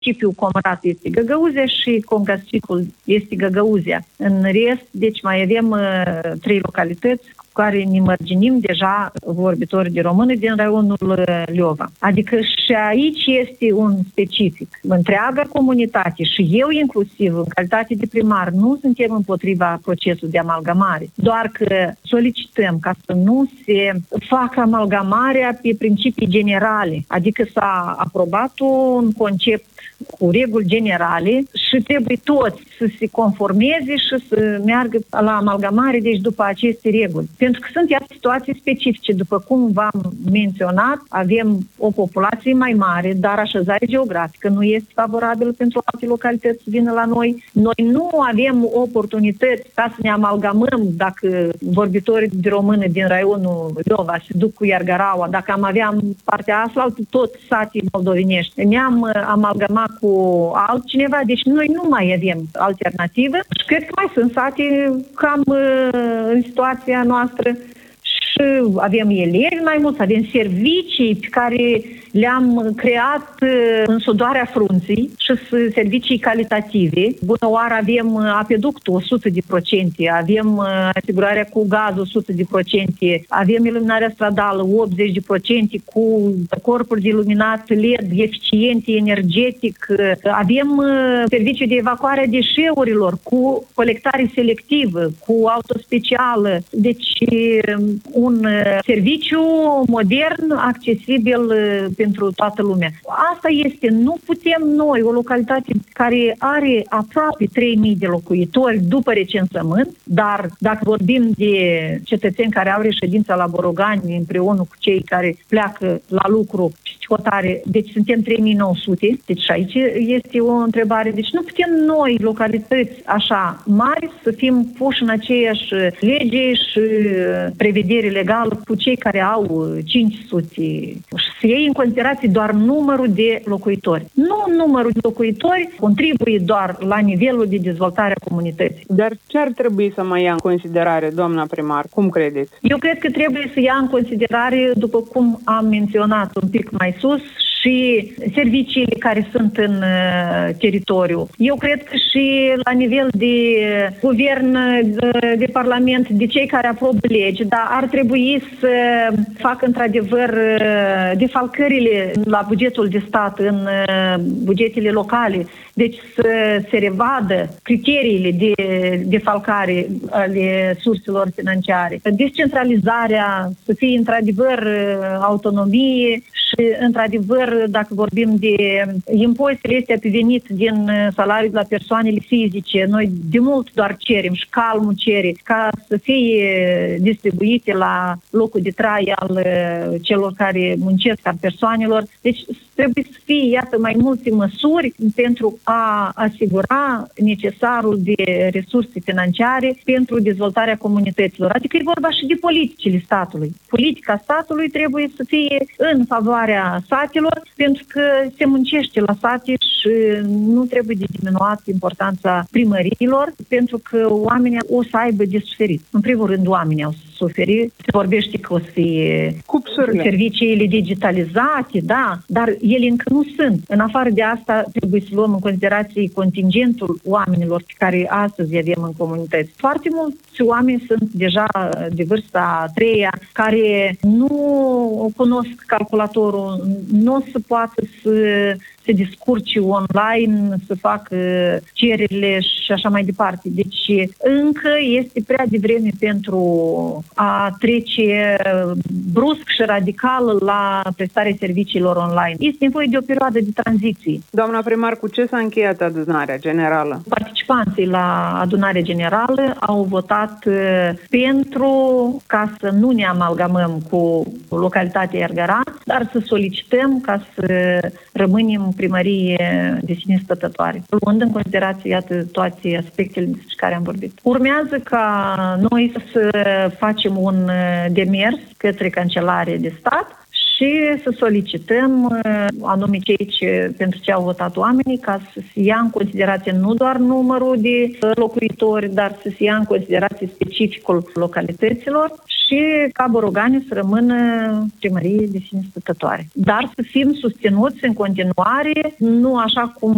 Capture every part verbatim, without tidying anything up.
municipiul Comrat este Găgăuzia și Congasicul este Găgăuzia. În rest, deci mai avem uh, trei localități cu care ne mărginim deja vorbitori de română din raionul Leova. Adică și aici este un specific. Întreaga comunitate și eu inclusiv, în calitate de primar, nu suntem împotriva procesului de amalgamare. Doar că solicităm ca să nu se facă amalgamarea pe principii generale. Adică s-a aprobat un concept cu reguli generale și trebuie toți să se conformeze și să meargă la amalgamare, deci după aceste reguli. Pentru că sunt iată situații specifice, după cum v-am menționat, avem o populație mai mare, dar așezarea geografică nu este favorabilă pentru alte localități să vină la noi. Noi nu avem oportunități ca să ne amalgamăm dacă vorbitorii de română din raionul Leova se duc cu Iargaraua, dacă am avea partea asta, tot satii moldovenești. Ne-am amalgamat cu altcineva, deci noi nu mai avem alternativă și cred că mai sunt sate cam în situația noastră și avem elevi mai mulți, avem servicii pe care le-am creat în sudoarea frunții și servicii calitative. Bună oară avem apeductul o sută la sută, avem asigurarea cu gaz o sută la sută, avem iluminarea stradală optzeci la sută cu corpuri de iluminat L E D eficiente, energetic, avem serviciu de evacuare a deșeurilor cu colectare selectivă, cu autospecială. Deci un serviciu modern, accesibil pentru toată lumea. Asta este, nu putem noi, o localitate care are aproape trei mii de locuitori după recensământ, dar dacă vorbim de cetățeni care au reședința la Borogani împreună cu cei care pleacă la lucru și hotare, deci suntem trei mii nouă sute, deci aici este o întrebare. Deci nu putem noi, localități așa mari, să fim puși în aceeași lege și prevedere legală cu cei care au cinci sute și să iei în considerație doar numărul de locuitori. Nu numărul de locuitori contribuie doar la nivelul de dezvoltare a comunității. Dar ce ar trebui să mai ia în considerare, doamna primar? Cum credeți? Eu cred că trebuie să ia în considerare, după cum am menționat un pic mai sus, și serviciile care sunt în uh, teritoriu. Eu cred că și la nivel de guvern, de, de parlament, de cei care aprobă legi, dar ar trebui să facă într-adevăr defalcările la bugetul de stat, în uh, bugetele locale, deci să se revadă criteriile de defalcare ale surselor financiare. Descentralizarea, să fie într-adevăr autonomie și într-adevăr, dacă vorbim de impozitele astea pe venit din salariul la persoanele fizice, noi de mult doar cerem și calmul cere ca să fie distribuite la locul de trai al celor care muncesc, al persoanelor. Deci trebuie să fie, iată, mai multe măsuri pentru a asigura necesarul de resurse financiare pentru dezvoltarea comunităților. Adică e vorba și de politicile statului. Politica statului trebuie să fie în favoarea satelor, pentru că se muncește la sate și nu trebuie de diminuat importanța primăriilor, pentru că oamenii o să aibă de suferit. În primul rând, oamenii au suferi. Se vorbește că o să fie cupsurile, serviciile digitalizate, da, dar ele încă nu sunt. În afară de asta, trebuie să luăm în considerație contingentul oamenilor pe care astăzi avem în comunități. Foarte mulți oameni sunt deja de vârsta a treia, care nu cunosc calculatorul, nu o să poată să se descurce online, să facă cererile și așa mai departe. Deci încă este prea devreme pentru a trece brusc și radical la prestarea serviciilor online. Este nevoie de o perioadă de tranziție. Doamna primar, cu ce s-a încheiat adunarea generală? Participanții la adunarea generală au votat pentru ca să nu ne amalgamăm cu localitatea Iargara, dar să solicităm ca să rămânem primărie de sine stătătoare, luând în considerație, iată, toate aspectele despre care am vorbit. Urmează ca noi să facem un demers către Cancelarea de Stat și să solicităm anume cei ce, pentru ce au votat oamenii, ca să se ia în considerație nu doar numărul de locuitori, dar să se ia în considerație specificul localităților și ca borogani să rămână primărie de sine stătătoare. Dar să fim susținuți în continuare, nu așa cum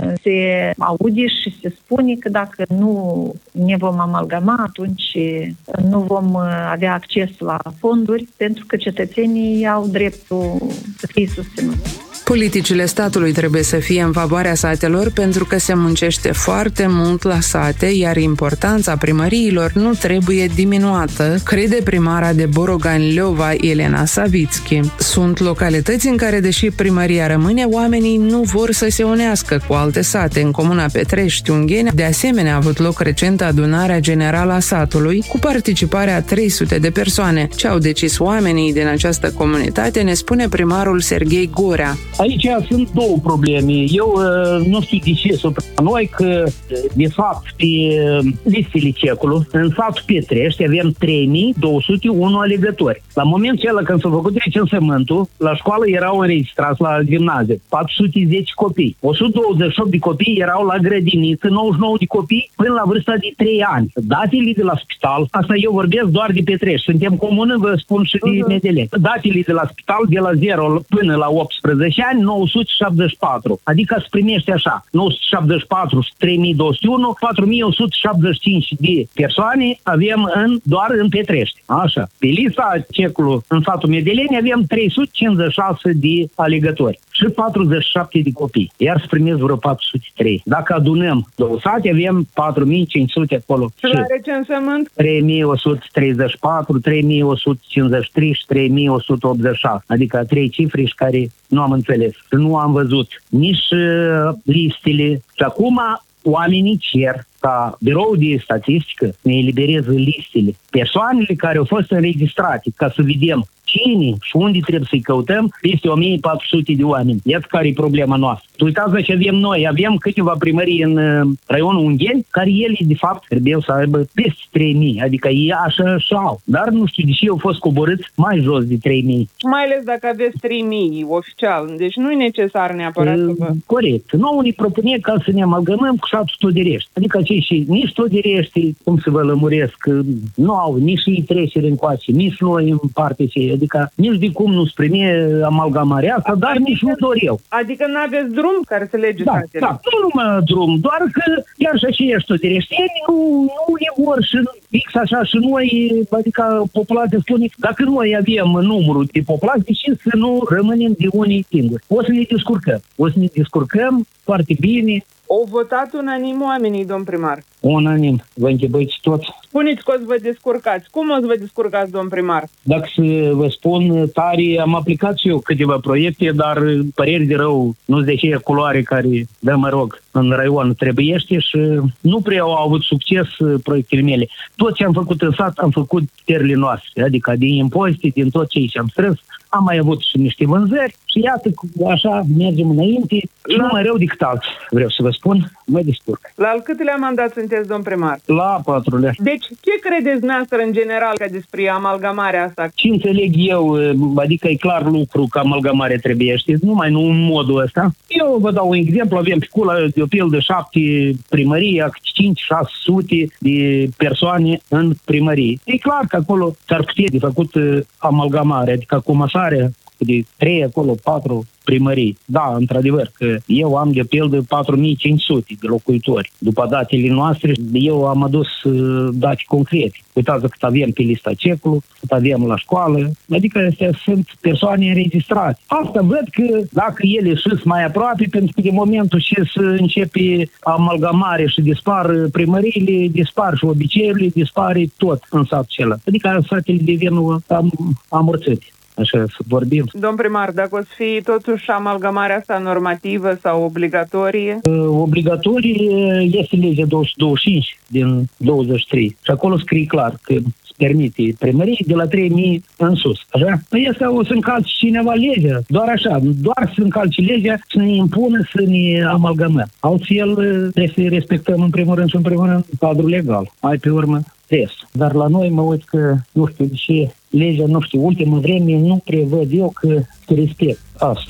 se aude și se spune că dacă nu ne vom amalgama, atunci nu vom avea acces la fonduri, pentru că cetățenii au dreptul să fie susținuți. Politicile statului trebuie să fie în favoarea satelor pentru că se muncește foarte mult la sate, iar importanța primăriilor nu trebuie diminuată, crede primara de Borogani Leova, Elena Savitski. Sunt localități în care, deși primăria rămâne, oamenii nu vor să se unească cu alte sate. În comuna Petrești, Ungheni, de asemenea a avut loc recent adunarea generală a satului, cu participarea a trei sute de persoane. Ce au decis oamenii din această comunitate, ne spune primarul Serghei Gorea. Aici sunt două probleme. Eu nu știu de ce supra noi, că de fapt pe listele cecului, în satul Petrești, avem trei mii două sute unu alegători. La momentul ăla când s-a făcut recensământul, la școală erau înregistrați la gimnazie patru sute zece copii. o sută douăzeci și opt de copii erau la grădiniță, nouăzeci și nouă de copii până la vârsta de trei ani. Datele de la spital, asta eu vorbesc doar de Petrești, suntem comună, vă spun și de Medeleni. Datele de la spital, de la zero până la optsprezece ani, nouă sute șaptezeci și patru. Adică se primește așa, nouă sute șaptezeci și patru și trei mii două sute unu, patru mii o sută șaptezeci și cinci de persoane avem în, doar în Petrești. Așa. Pe lista cecului în satul Medeleni avem trei sute cincizeci și șase de alegători și patruzeci și șapte de copii. Iar se primesc vreo patru sute trei. Dacă adunăm două sate, avem patru mii cinci sute acolo. Și la recensământ? trei mii o sută treizeci și patru, trei mii o sută cincizeci și trei și trei mii o sută optzeci și șase. Adică trei cifre și care nu am înțeles. Nu am văzut nici uh, listele. Și acum oamenii cer ca biroul de statistică ne elibereze listele. Persoanele care au fost înregistrate, ca să vedem cine și unde trebuie să-i căutăm, peste o mie patru sute de oameni. Iată care e problema noastră. Uitați ce avem noi. Avem câteva primării în uh, raionul Ungheni, care ele, de fapt, trebuie să aibă peste trei mii. Adică ei așa și au. Dar nu știu de ce au fost coborâți mai jos de trei mii. Mai ales dacă aveți trei mii oficial. Deci nu e necesar neapărat uh, să vă... Corect. Nouă ne propune ca să ne amalgămăm cu satul Stoderești. Adică cei și nici Stoderești, cum să vă lămuresc, nu au nici ei trecere încoace, nici noi în parte ce. Adică nici de cum nu-ți prime amalgamarea asta, dar adică, nici nu dor eu. Adică nu aveți drum care să lege da, satele? Da, nu numai drum, doar că chiar și aceia stodereșteni nu, nu e vor și fix așa și noi, adică populația spune, dacă noi avem numărul de populație, și să nu rămânem de unii singuri. O să ne descurcăm. O să ne descurcăm foarte bine. Au votat unanim oamenii, domn primar? Unanim. Vă întrebați toți? Spuneți că o să vă descurcați. Cum o să vă descurcați, domn primar? Dacă să vă spun tare, am aplicat și eu câteva proiecte, dar păreri de rău, nu de aceea culoare care, da, mă rog, în raion trebuiește și nu prea au avut succes proiectele mele. Tot ce am făcut în sat, am făcut terile noastre, adică din impozite, din tot ce am strâns. Am mai avut și niște vânzări și iată, așa mergem înainte și nu mai rău decât alții, vreau să vă spun, mă descurc. La al câtelea mandat sunteți, domn primar? La patrulea. Deci, ce credeți noastră în general ca despre amalgamarea asta? Ce înțeleg eu, adică e clar lucru că amalgamarea trebuie, știți, numai nu în modul ăsta. Eu vă dau un exemplu, avem pe cula de o pildă șapte primării, cinci șase sute de persoane în primărie. E clar că acolo s-ar putea de făcut amalgamarea, adică comasarea de trei acolo, patru primării. Da, într-adevăr, că eu am de pildă patru mii cinci sute de locuitori. După datele noastre, eu am adus uh, date concrete. Uitați cât avem pe lista cecului, cât avem la școală, adică astea sunt persoane înregistrate. Asta văd că dacă ele sunt mai aproape, pentru că de momentul ce să începe amalgamare și dispar primăriile, dispar și obiceiurile, dispare tot în satul acela. Adică satele devin am, amorțite. Așa să vorbim. Domn primar, dacă o să fie totuși amalgamarea asta normativă sau obligatorie? Uh, obligatorie este legea două sute douăzeci și cinci din douăzeci și trei și acolo scrie clar că se permite primării de la trei mii în sus. Așa? Păi asta o să încalci cineva legea, doar așa, doar să încalci legea, să ne impună să ne amalgamăm. Altfel trebuie să respectăm în primul rând și în primul rând cadrul legal. Mai pe urmă test. Dar la noi mă uit că, nu știu de ce, legea, nu știu, ultima vreme nu prevăd eu că se respect asta.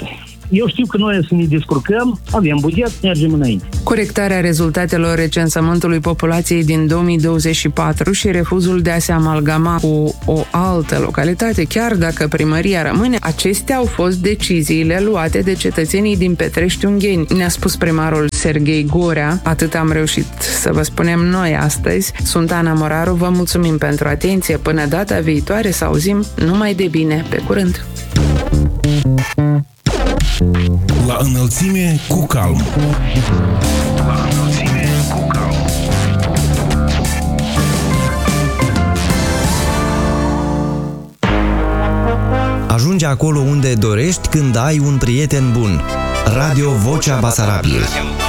Eu știu că noi să ne descurcăm, avem buget, mergem înainte. Corectarea rezultatelor recensământului populației din două mii douăzeci și patru și refuzul de a se amalgama cu o altă localitate, chiar dacă primăria rămâne, acestea au fost deciziile luate de cetățenii din Petrești Ungheni, ne-a spus primarul Serghei Gorea. Atât am reușit să vă spunem noi astăzi. Sunt Ana Moraru, vă mulțumim pentru atenție. Până data viitoare să auzim numai de bine. Pe curând! La înălțime cu calm. La înălțime cu calm. Ajunge acolo unde dorești când ai un prieten bun. Radio Vocea Basarabiei.